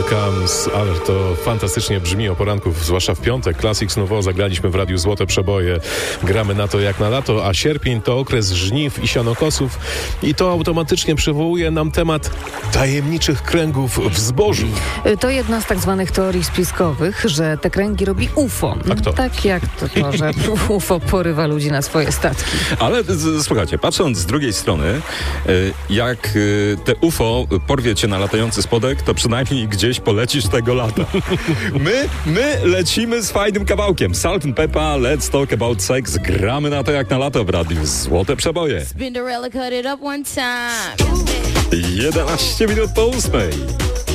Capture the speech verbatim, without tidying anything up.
Comes, ale to fantastycznie brzmi o poranku, zwłaszcza w piątek. Classics Nouveau zagraliśmy w Radiu Złote Przeboje. Gramy na to jak na lato, a sierpień to okres żniw i sianokosów i to automatycznie przywołuje nam temat tajemniczych kręgów w zbożu. To jedna z tak zwanych teorii spiskowych, że te kręgi robi U F O. A kto? Tak jak to, to że U F O porywa ludzi na swoje statki. Ale z, słuchajcie, patrząc z drugiej strony, y, jak y, te U F O porwie cię na latający spodek, to przynajmniej gdzieś polecisz tego lata. My, my lecimy z fajnym kawałkiem. Salt and Pepper, Let's Talk About Sex. Gramy na to jak na lato w Radiu Złote Przeboje. Spinderella cut it up one time. jedenaście minut po ósmej.